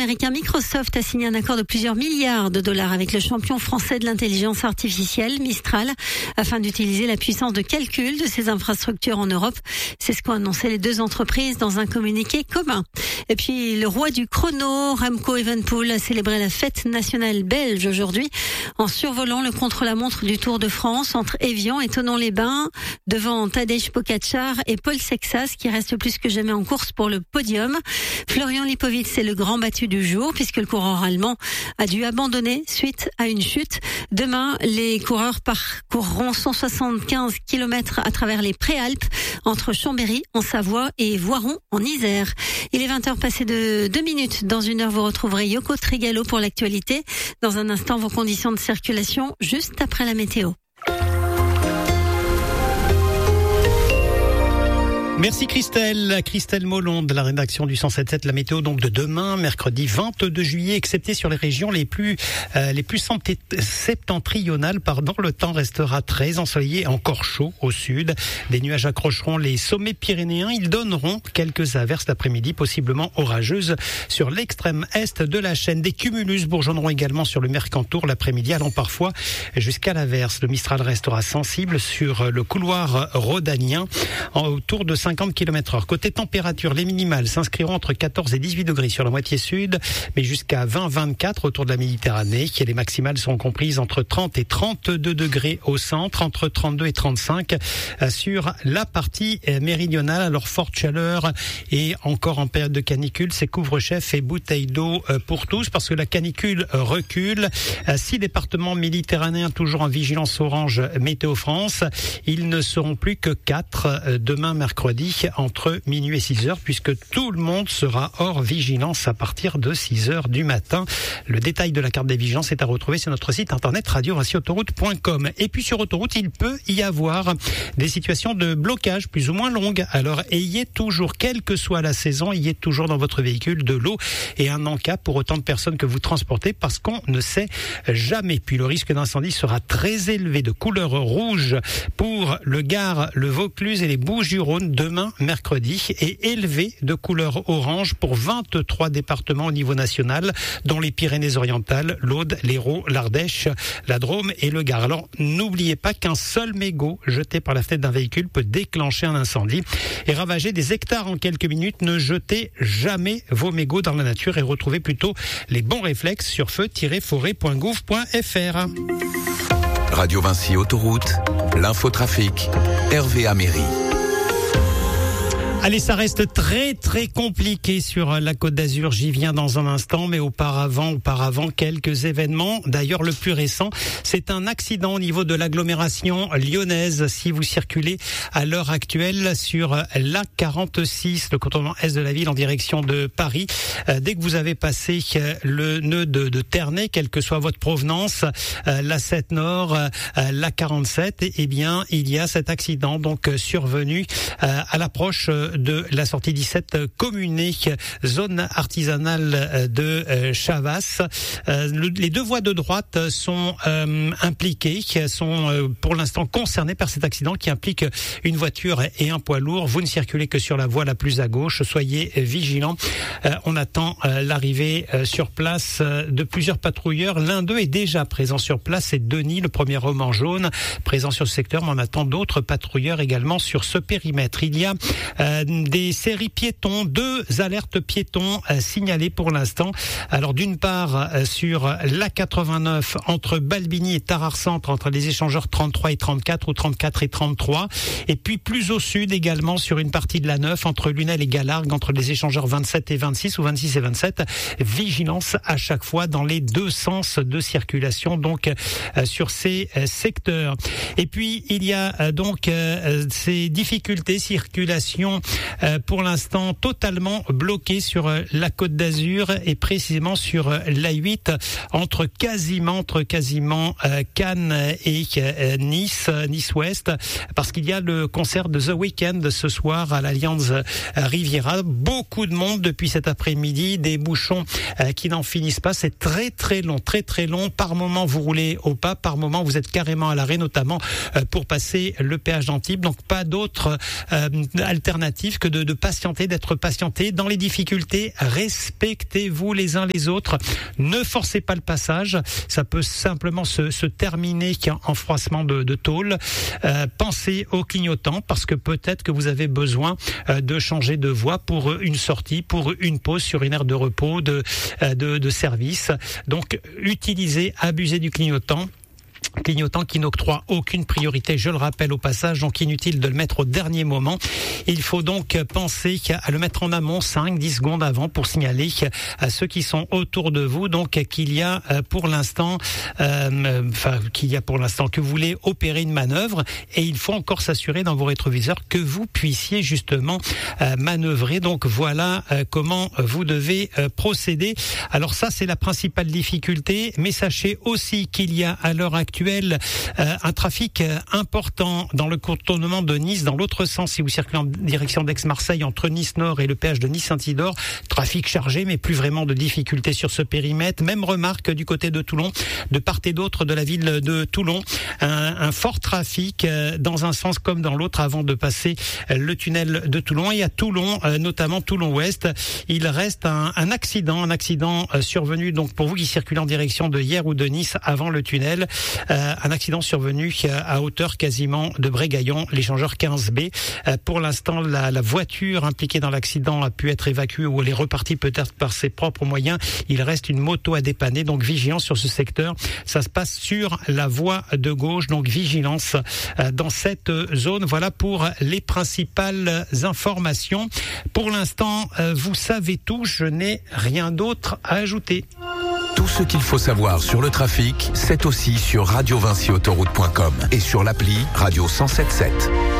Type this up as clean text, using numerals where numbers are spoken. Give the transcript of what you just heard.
américain Microsoft a signé un accord de plusieurs milliards de dollars avec le champion français de l'intelligence artificielle, Mistral, afin d'utiliser la puissance de calcul de ses infrastructures en Europe. C'est ce qu'ont annoncé les deux entreprises dans un communiqué commun. Et puis, le roi du chrono, Remco Evenepoel, a célébré la fête nationale belge aujourd'hui en survolant le contre-la-montre du Tour de France entre Évian et Thonon-les-Bains, devant Tadej Pogačar et Paul Sexas, qui reste plus que jamais en course pour le podium. Florian Lipovic, c'est le grand battu du jour, puisque le coureur allemand a dû abandonner suite à une chute. Demain, les coureurs parcourront 175 km à travers les Préalpes, entre Chambéry en Savoie et Voiron en Isère. Il est 20h passé de 2 minutes. Dans une heure, vous retrouverez Yoko Trigalo pour l'actualité. Dans un instant, vos conditions de circulation, juste après la météo. Merci Christelle Molon de la rédaction du 107.7. La météo donc de demain, mercredi 22 juillet, excepté sur les régions les plus septentrionales, le temps restera très ensoleillé, encore chaud au sud. Des nuages accrocheront les sommets pyrénéens. Ils donneront quelques averses l'après-midi, possiblement orageuses sur l'extrême est de la chaîne. Des cumulus bourgeonneront également sur le Mercantour l'après-midi, allant parfois jusqu'à l'averse. Le Mistral restera sensible sur le couloir rhodanien autour de 50 km/h. Côté température, les minimales s'inscriront entre 14 et 18 degrés sur la moitié sud, mais jusqu'à 20-24 autour de la Méditerranée. Et les maximales seront comprises entre 30 et 32 degrés au centre, entre 32 et 35 sur la partie méridionale. Alors, forte chaleur et encore en période de canicule, c'est couvre-chef et bouteilles d'eau pour tous, parce que la canicule recule. 6 départements méditerranéens toujours en vigilance orange Météo France. Ils ne seront plus que 4 demain mercredi entre minuit et 6h, puisque tout le monde sera hors vigilance à partir de 6h du matin. Le détail de la carte des vigilances est à retrouver sur notre site internet radio-autoroute.com. Et puis sur autoroute, il peut y avoir des situations de blocage plus ou moins longues. Alors ayez toujours, quelle que soit la saison, ayez toujours dans votre véhicule de l'eau et un en-cas pour autant de personnes que vous transportez, parce qu'on ne sait jamais. Puis le risque d'incendie sera très élevé, de couleur rouge pour le Gard, le Vaucluse et les Bouches-du-Rhône demain mercredi, et élevé de couleur orange pour 23 départements au niveau national, dont les Pyrénées-Orientales, l'Aude, l'Hérault, l'Ardèche, la Drôme et le Gard. Alors n'oubliez pas qu'un seul mégot jeté par la fenêtre d'un véhicule peut déclencher un incendie et ravager des hectares en quelques minutes. Ne jetez jamais vos mégots dans la nature et retrouvez plutôt les bons réflexes sur feu-forêt.gouv.fr. Radio Vinci Autoroute, l'infotrafic, Hervé Améry. Allez, ça reste très très compliqué sur la Côte d'Azur. J'y viens dans un instant, mais auparavant, quelques événements. D'ailleurs, le plus récent, c'est un accident au niveau de l'agglomération lyonnaise. Si vous circulez à l'heure actuelle sur l'A46, le contournement est de la ville en direction de Paris, dès que vous avez passé le nœud de Ternay, quelle que soit votre provenance, l'A7 Nord, l'A47, eh bien, il y a cet accident donc survenu à l'approche de la sortie 17 Communé, zone artisanale de Chavas. Les deux voies de droite sont impliquées, sont pour l'instant concernées par cet accident qui implique une voiture et un poids lourd. Vous ne circulez que sur la voie la plus à gauche. Soyez vigilants. On attend l'arrivée sur place de plusieurs patrouilleurs. L'un d'eux est déjà présent sur place. C'est Denis, le premier homme en jaune, présent sur ce secteur. Mais on attend d'autres patrouilleurs également sur ce périmètre. Il y a des séries piétons, 2 alertes piétons signalées pour l'instant. Alors d'une part sur l'A89 entre Balbigny et Tarare Centre, entre les échangeurs 33 et 34 ou 34 et 33, et puis plus au sud également sur une partie de l'A9 entre Lunel et Galargues, entre les échangeurs 27 et 26 ou 26 et 27. Vigilance à chaque fois dans les deux sens de circulation donc sur ces secteurs. Et puis il y a donc ces difficultés circulation pour l'instant totalement bloquées sur la Côte d'Azur et précisément sur l'A8 entre quasiment Cannes et Nice Ouest, parce qu'il y a le concert de The Weeknd ce soir à l'Allianz Riviera. Beaucoup de monde depuis cet après-midi, des bouchons qui n'en finissent pas. C'est très très long. Par moment vous roulez au pas, par moment vous êtes carrément à l'arrêt, notamment pour passer le péage d'Antibes. Donc pas d'autre alternative alternative que de patienter, d'être patienté. Dans les difficultés, respectez-vous les uns les autres. Ne forcez pas le passage. Ça peut simplement se terminer en froissement de tôle. Pensez au clignotant parce que peut-être que vous avez besoin de changer de voie pour une sortie, pour une pause sur une aire de repos, de service. Donc, utilisez, abusez du clignotant qui n'octroie aucune priorité, je le rappelle au passage, donc inutile de le mettre au dernier moment. Il faut donc penser à le mettre en amont 5-10 secondes avant pour signaler à ceux qui sont autour de vous donc qu'il y a pour l'instant que vous voulez opérer une manœuvre, et il faut encore s'assurer dans vos rétroviseurs que vous puissiez justement manœuvrer. Donc voilà comment vous devez procéder. Alors ça, c'est la principale difficulté, mais sachez aussi qu'il y a à l'heure actuelle un trafic important dans le contournement de Nice, dans l'autre sens, si vous circulez en direction d'Aix-Marseille entre Nice Nord et le péage de Nice-Saint-Isidore. Trafic chargé, mais plus vraiment de difficultés sur ce périmètre. Même remarque du côté de Toulon, de part et d'autre de la ville de Toulon. Un fort trafic dans un sens comme dans l'autre avant de passer le tunnel de Toulon. Et à Toulon, notamment Toulon-Ouest, il reste un accident survenu donc pour vous qui circulez en direction de Hyères ou de Nice avant le tunnel. Un accident survenu à hauteur quasiment de Brégaillon, l'échangeur 15B. Pour l'instant, la voiture impliquée dans l'accident a pu être évacuée ou elle est repartie peut-être par ses propres moyens. Il reste une moto à dépanner, donc vigilance sur ce secteur. Ça se passe sur la voie de gauche, donc vigilance dans cette zone. Voilà pour les principales informations. Pour l'instant, vous savez tout, je n'ai rien d'autre à ajouter. Tout ce qu'il faut savoir sur le trafic, c'est aussi sur radiovinciautoroute.com et sur l'appli Radio 107.7.